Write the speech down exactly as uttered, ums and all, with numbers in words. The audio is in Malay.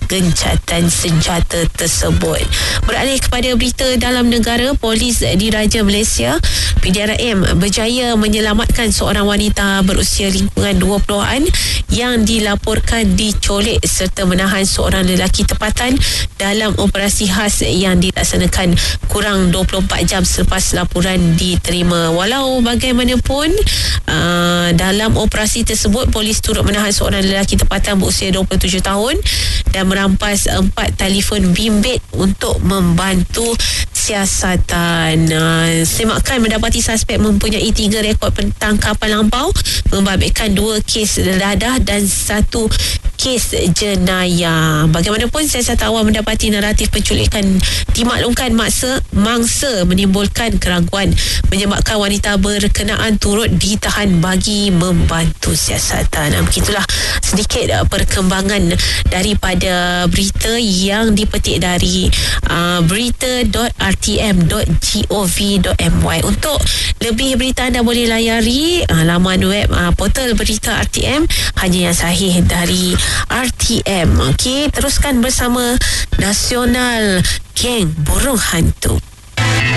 gencatan senjata tersebut. Beralih kepada berita dalam negara, polis di Raja Malaysia P D R M berjaya menyelamatkan seorang wanita berusia lingkungan dua puluhan yang dilaporkan dicolik serta menahan seorang lelaki tempatan dalam operasi khas yang dilaksanakan kurang dua puluh empat jam selepas laporan diterima. Walau bagaimanapun, uh, dalam operasi tersebut polis turut menahan seorang lelaki tempatan berusia dua puluh tujuh tahun dan merampas empat telefon bimbit untuk membantu siasatan. Uh, semakan mendapati suspek mempunyai tiga rekod pentangkapan lampau, membabitkan dua kes dadah dan satu kes jenayah. Bagaimanapun, siasatawan mendapati naratif penculikan dimaklumkan maksa mangsa menimbulkan keraguan menyebabkan wanita berkenaan turut ditahan bagi membantu siasatan. Begitulah sedikit uh, perkembangan daripada berita yang dipetik dari uh, berita dot r t m dot gov dot m y. Untuk lebih berita anda boleh layari uh, laman web uh, portal berita R T M, hanya yang sahih dari R T M. Okey, teruskan bersama Nasional Geng Burung Hantu.